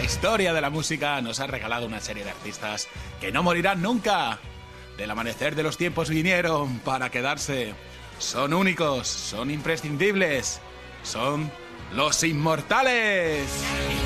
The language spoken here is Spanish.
historia de la música nos ha regalado una serie de artistas que no morirán nunca. Del amanecer de los tiempos vinieron para quedarse. Son únicos, son imprescindibles, son los inmortales.